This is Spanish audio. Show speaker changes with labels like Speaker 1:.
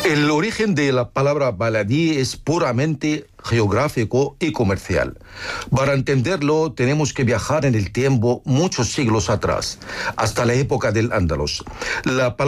Speaker 1: El origen de la palabra baladí es puramente geográfico y comercial. Para entenderlo, tenemos que viajar en el tiempo muchos siglos atrás, hasta la época del Andaluz. La palabra